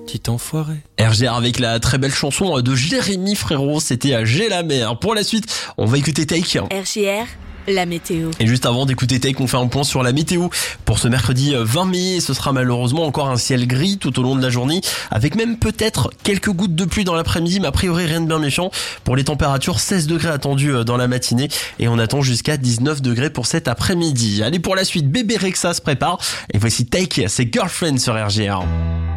petit enfoiré. RGR avec la très belle chanson de Jérémy Frérot, c'était à J'ai la mer. Pour la suite, on va écouter Take. RGR, la météo. Et juste avant d'écouter Take, on fait un point sur la météo. Pour ce mercredi 20 mai, ce sera malheureusement encore un ciel gris tout au long de la journée, avec même peut-être quelques gouttes de pluie dans l'après-midi, mais a priori rien de bien méchant. Pour les températures, 16 degrés attendus dans la matinée, et on attend jusqu'à 19 degrés pour cet après-midi. Allez, pour la suite, Bébé Rexha se prépare, et voici Take, c'est Girlfriend sur RGR.